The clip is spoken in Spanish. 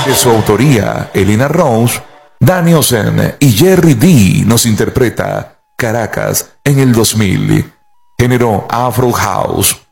De su autoría, Elena Rose, Danny Ocean y Jerry D nos interpreta Caracas en el 2000. Género Afro House.